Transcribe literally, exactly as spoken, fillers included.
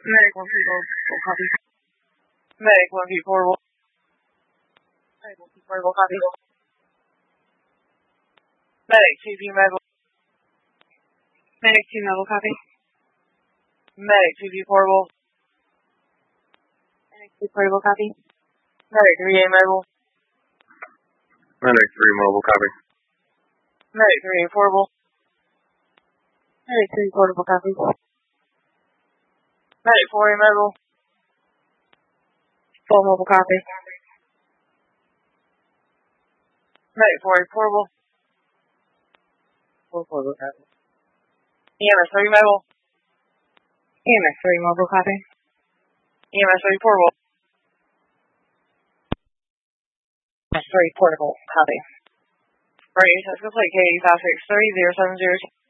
Medic one P portable copy. Medic one P portable. Medic one P portable copy. Medic two P mobile. Medic two mobile copy. Medic two P portable. Medic two portable copy. Medic three A mobile. Medic three mobile copy. Medic three A portable. Medic three portable copy. Medic four A mobile. Full mobile copy. Medic four A portable. Full portable copy. E M S three mobile. E M S three mobile copy. E M S three portable. E M S three portable copy. Radio test complete. K eight five six three zero seven zero two.